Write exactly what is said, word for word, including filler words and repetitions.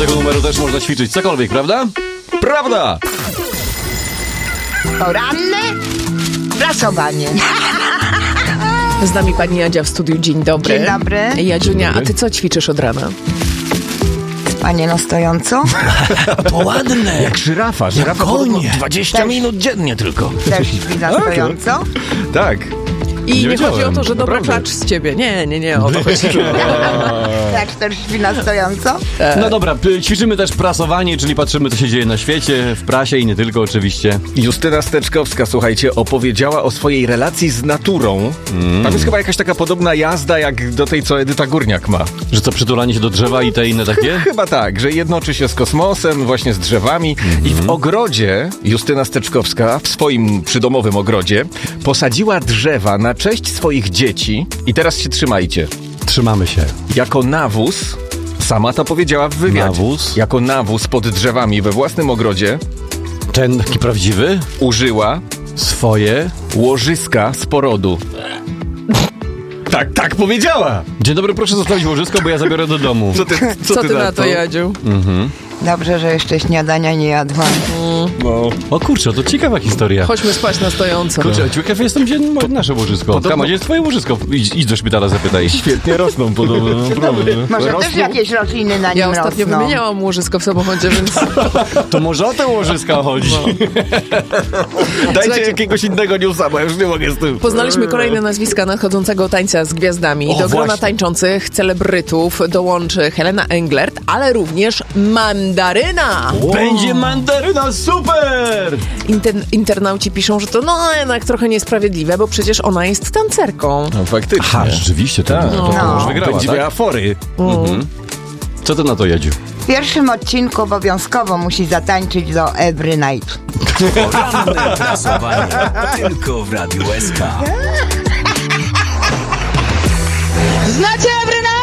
tego numeru też można ćwiczyć cokolwiek, prawda? Prawda! Poranne prasowanie. Z nami pani Jadzia w studiu. Dzień dobry. Dzień dobry. Jadziunia, a ty co ćwiczysz od rana? Panie na stojąco? To ładne! Jak żyrafa, żyrafa konie. dwadzieścia Też. minut dziennie tylko. Też śpi na stojąco? Tak. I nie, Nie chodzi o wiedziałem, to, że dobra naprawdę. klacz z ciebie. Nie, nie, nie, o to chodzi. Tak, też śpi na stojąco? No dobra, p- ćwiczymy też prasowanie, czyli patrzymy, co się dzieje na świecie, w prasie i nie tylko oczywiście. Justyna Steczkowska, słuchajcie, opowiedziała o swojej relacji z naturą. Mm. Tam jest chyba jakaś taka podobna jazda jak do tej, co Edyta Górniak ma. Że co, przytulanie się do drzewa i te inne takie? Chyba tak, że jednoczy się z kosmosem, właśnie z drzewami. Mm-hmm. I w ogrodzie Justyna Steczkowska, w swoim przydomowym ogrodzie, posadziła drzewa na cześć swoich dzieci. I teraz się trzymajcie. Trzymamy się. Jako nawóz, sama to powiedziała w wywiadzie. Nawóz? Jako nawóz pod drzewami we własnym ogrodzie Ten taki prawdziwy? użyła Swoje? łożyska z porodu. Tak, tak powiedziała! Dzień dobry, proszę zostawić łożysko, bo ja zabiorę do domu. Co ty, Co ty na to, Jadziu? Dobrze, że jeszcze śniadania nie jadłam. No. O kurczę, to ciekawa historia. Chodźmy spać na stojąco. Kurczę, ciekaw jestem, gdzie mo- nasze łożysko. Podobno- Kama, gdzie jest twoje łożysko? Idź, idź do szpitala, zapytaj. Świetnie rosną podobno, naprawdę. Może Rosną. też jakieś rośliny na nim Ja ostatnio rosną. wymieniałam łożysko w samochodzie, więc To może o te łożyska chodzi. Dajcie Słuchajcie- jakiegoś innego newsa, bo ja już nie mogę z tym. poznaliśmy kolejne nazwiska nadchodzącego tańca z gwiazdami. O, Do grona właśnie. tańczących celebrytów dołączy Helena Englert, ale również Mandaryna. Będzie mandaryna, super! Inter- internauci piszą, że to no jednak trochę niesprawiedliwe, bo przecież ona jest tancerką. No faktycznie. Aha, rzeczywiście, to, Tak. to, to No. już wygrała, Będzie tak? miała fory. Co ty na to, Jadziu? W pierwszym odcinku obowiązkowo musi zatańczyć do Every Night. Poranne prasowanie tylko w Radiu S K. Znacie